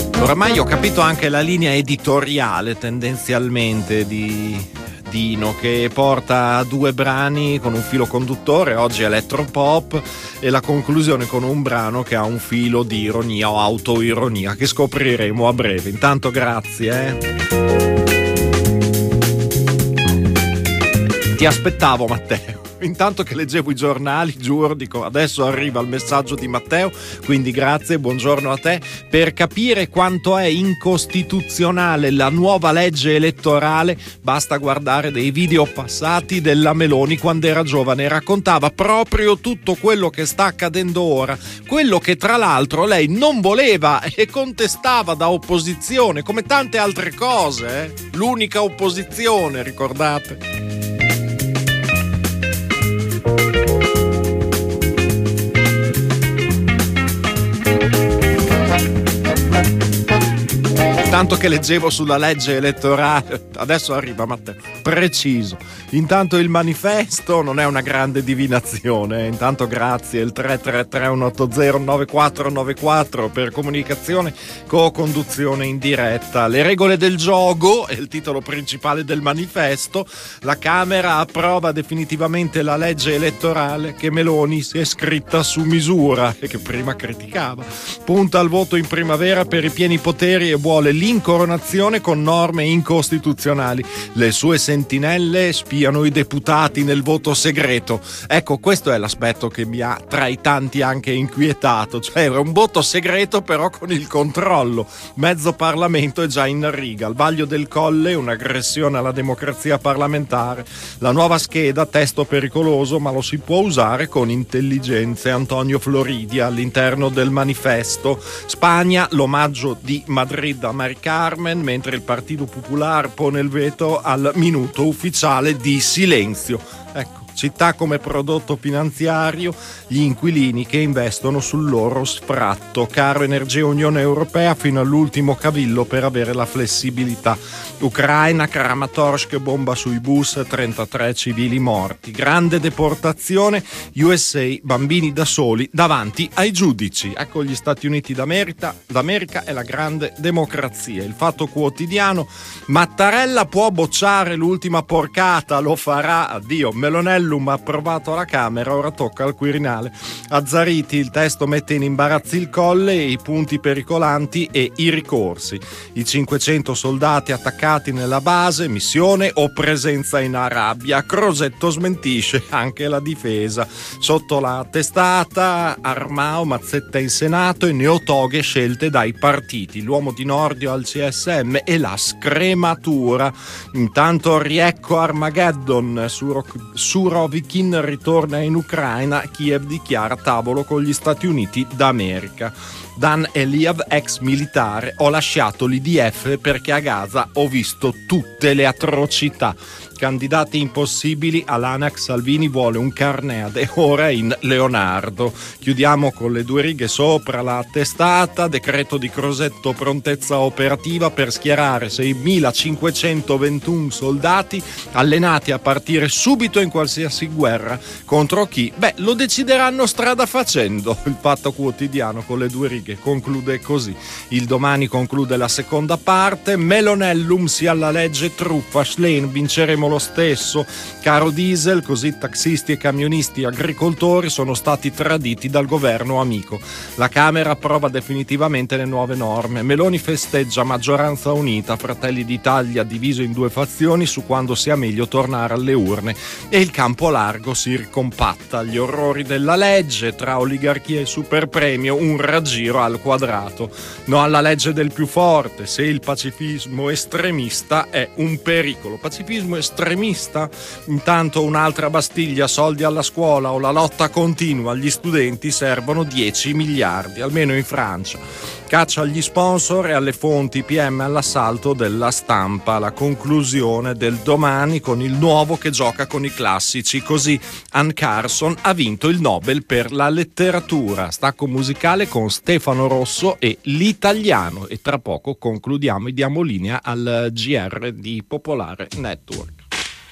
Oramai ho capito anche la linea editoriale tendenzialmente di Dino, che porta 2 brani con un filo conduttore, oggi elettropop, e la conclusione con un brano che ha un filo di ironia o autoironia che scopriremo a breve. Intanto grazie. Ti aspettavo, Matteo. Intanto che leggevo i giornali, giuro, dico adesso arriva il messaggio di Matteo, quindi grazie, buongiorno a te. Per capire quanto è incostituzionale la nuova legge elettorale basta guardare dei video passati della Meloni quando era giovane, raccontava proprio tutto quello che sta accadendo ora, quello che tra l'altro lei non voleva e contestava da opposizione, come tante altre cose, l'unica opposizione, ricordate? Tanto che leggevo sulla legge elettorale, adesso arriva Matteo, preciso. Intanto il manifesto non è una grande divinazione, intanto grazie, il 333-180-9494 per comunicazione, co-conduzione in diretta. Le regole del gioco è il titolo principale del manifesto. La Camera approva definitivamente la legge elettorale che Meloni si è scritta su misura e che prima criticava. Punta al voto in primavera per i pieni poteri e vuole l'incoronazione con norme incostituzionali. Le sue sentinelle spiano i deputati nel voto segreto. Ecco, questo è l'aspetto che mi ha tra i tanti anche inquietato, cioè un voto segreto però con il controllo. Mezzo Parlamento è già in riga. Al vaglio del Colle un'aggressione alla democrazia parlamentare. La nuova scheda, testo pericoloso, ma lo si può usare con intelligenze. Antonio Floridi all'interno del manifesto. Spagna, l'omaggio di Madrid a Mari Carmen, mentre il Partito Popular pone il veto al minuto ufficiale di silenzio. Ecco, città come prodotto finanziario, gli inquilini che investono sul loro sfratto. Caro Energia Unione Europea fino all'ultimo cavillo per avere la flessibilità. Ucraina, Kramatorsk, bomba sui bus, 33 civili morti. Grande deportazione, USA, bambini da soli davanti ai giudici. Ecco gli Stati Uniti d'America e la grande democrazia. Il Fatto Quotidiano, Mattarella può bocciare l'ultima porcata, lo farà, addio. Melonellum approvato alla Camera, ora tocca al Quirinale. Azzariti, il testo mette in imbarazzo il Colle, i punti pericolanti e i ricorsi. I 500 soldati attaccati nella base, missione o presenza in Arabia. Crosetto smentisce anche la difesa. Sotto la testata, Armao, Mazzetta in Senato e neotoghe scelte dai partiti. L'uomo di Nordio al CSM e la scrematura. Intanto riecco Armageddon, Surovikin ritorna in Ucraina, Kiev dichiara tavolo con gli Stati Uniti d'America. Dan Eliav, ex militare, ho lasciato l'IDF perché a Gaza ho visto tutte le atrocità. Candidati impossibili, all'Anac Salvini vuole un Carneade, ora in Leonardo. Chiudiamo con le 2 righe sopra la testata, decreto di Crosetto, prontezza operativa per schierare 6.521 soldati allenati a partire subito in qualsiasi guerra. Contro chi? Beh, lo decideranno strada facendo. Il Fatto Quotidiano con le 2 righe conclude così. Il Domani conclude la seconda parte. Melonellum sia alla legge truffa, Schlein vinceremo lo stesso. Caro diesel, così taxisti e camionisti agricoltori sono stati traditi dal governo amico. La Camera approva definitivamente le nuove norme. Meloni festeggia maggioranza unita, Fratelli d'Italia diviso in 2 fazioni su quando sia meglio tornare alle urne e il campo largo si ricompatta. Gli orrori della legge, tra oligarchia e superpremio, un raggiro al quadrato. No alla legge del più forte, se il pacifismo estremista è un pericolo. Pacifismo estremista? Intanto un'altra Bastiglia, soldi alla scuola o la lotta continua agli studenti servono 10 miliardi, almeno in Francia. Caccia agli sponsor e alle fonti PM all'assalto della Stampa. La conclusione del Domani con il nuovo che gioca con i classici. Così Anne Carson ha vinto il Nobel per la letteratura. Stacco musicale con Stefano Rosso e L'Italiano. E tra poco concludiamo e diamo linea al GR di Popolare Network.